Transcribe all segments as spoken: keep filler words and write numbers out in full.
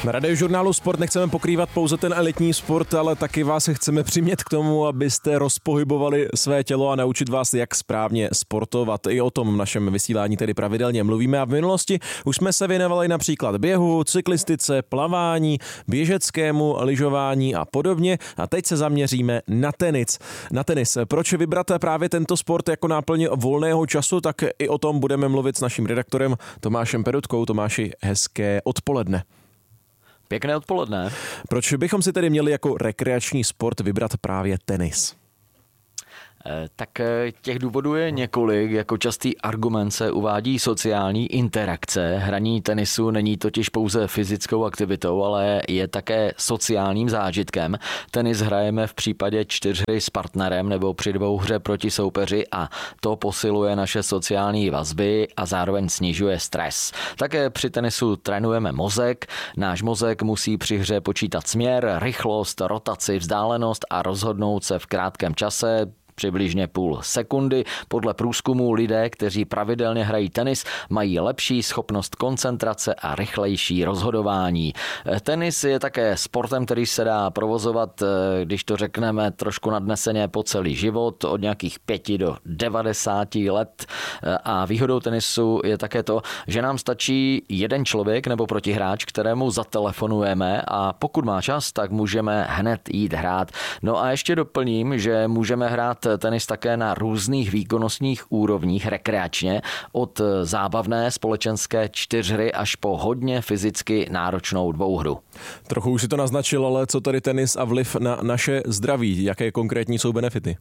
Na Radiožurnálu Sport nechceme pokrývat pouze ten elitní sport, ale taky vás chceme přimět k tomu, abyste rozpohybovali své tělo a naučit vás, jak správně sportovat. I o tom v našem vysílání tedy pravidelně mluvíme a v minulosti už jsme se věnovali například běhu, cyklistice, plavání, běžeckému, lyžování a podobně. A teď se zaměříme na tenis. Na tenis. Proč vybrat právě tento sport jako náplň volného času, tak i o tom budeme mluvit s naším redaktorem Tomášem Perutkou. Tomáši, hezké odpoledne. Pěkné odpoledne. Proč bychom si tedy měli jako rekreační sport vybrat právě tenis? Tak těch důvodů je několik. Jako častý argument se uvádí sociální interakce. Hraní tenisu není totiž pouze fyzickou aktivitou, ale je také sociálním zážitkem. Tenis hrajeme v případě čtyřhry s partnerem nebo při dvouhře proti soupeři a to posiluje naše sociální vazby a zároveň snižuje stres. Také při tenisu trénujeme mozek. Náš mozek musí při hře počítat směr, rychlost, rotaci, vzdálenost a rozhodnout se v krátkém čase, přibližně půl sekundy. Podle průzkumu lidé, kteří pravidelně hrají tenis, mají lepší schopnost koncentrace a rychlejší rozhodování. Tenis je také sportem, který se dá provozovat, když to řekneme trošku nadneseně, po celý život, od nějakých pěti do devadesáti let. A výhodou tenisu je také to, že nám stačí jeden člověk nebo protihráč, kterému zatelefonujeme a pokud má čas, tak můžeme hned jít hrát. No a ještě doplním, že můžeme hrát tenis také na různých výkonnostních úrovních rekreačně, od zábavné společenské čtyřhry až po hodně fyzicky náročnou dvouhru. Trochu už si to naznačil, ale co tady tenis a vliv na naše zdraví? Jaké konkrétní jsou benefity?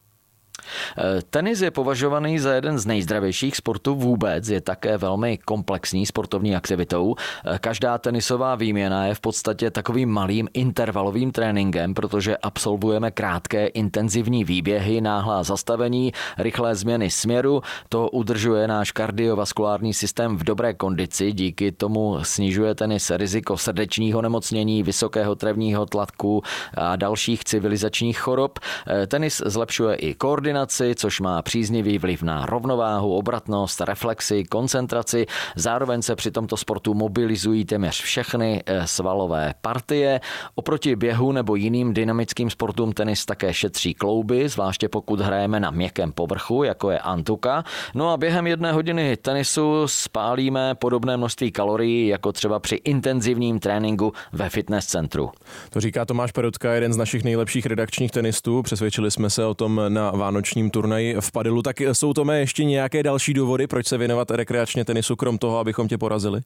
Tenis je považovaný za jeden z nejzdravějších sportů vůbec, je také velmi komplexní sportovní aktivitou. Každá tenisová výměna je v podstatě takovým malým intervalovým tréninkem, protože absolvujeme krátké intenzivní výběhy, náhlá zastavení, rychlé změny směru. To udržuje náš kardiovaskulární systém v dobré kondici, díky tomu snižuje tenis riziko srdečního nemocnění, vysokého krevního tlaku a dalších civilizačních chorob. Tenis zlepšuje i koordinaci, což má příznivý vliv na rovnováhu, obratnost, reflexi, koncentraci. Zároveň se při tomto sportu mobilizují téměř všechny svalové partie. Oproti běhu nebo jiným dynamickým sportům tenis také šetří klouby, zvláště pokud hrajeme na měkkém povrchu, jako je antuka. No a během jedné hodiny tenisu spálíme podobné množství kalorií, jako třeba při intenzivním tréninku ve fitness centru. To říká Tomáš Perutka, jeden z našich nejlepších redakčních tenistů. Přesvědčili jsme se o tom na vánočním turnaji v padelu. Tak jsou, Tome, ještě nějaké další důvody, proč se věnovat rekreačně tenisu, krom toho, abychom tě porazili?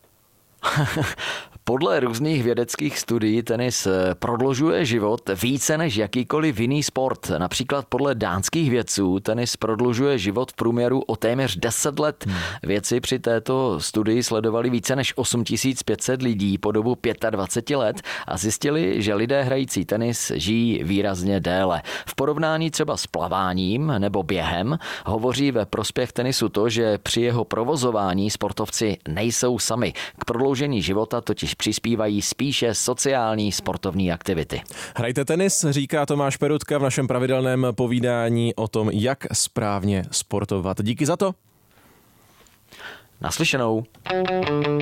Podle různých vědeckých studií tenis prodlužuje život více než jakýkoliv jiný sport. Například podle dánských vědců tenis prodlužuje život v průměru o téměř deset let. Hmm. Vědci při této studii sledovali více než osm tisíc pět set lidí po dobu dvacet pět let a zjistili, že lidé hrající tenis žijí výrazně déle. V porovnání třeba s plaváním nebo během hovoří ve prospěch tenisu to, že při jeho provozování sportovci nejsou sami. K prodloužení života totiž přispívají spíše sociální sportovní aktivity. Hrajte tenis, říká Tomáš Perutka v našem pravidelném povídání o tom, jak správně sportovat. Díky za to. Naslyšenou.